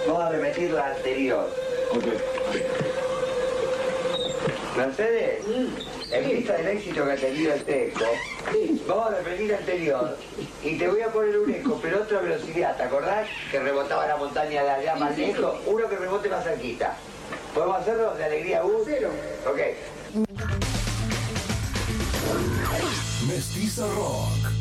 Vamos a repetir la anterior. Mercedes, en vista del éxito que ha tenido este eco, vamos a repetir la anterior y te voy a poner un eco, pero a otra velocidad. ¿Te acordás que rebotaba la montaña de allá más lejos? Uno que rebote más cerquita. ¿Podemos hacerlo de alegría? Cero. Ok. Mestiza Rock.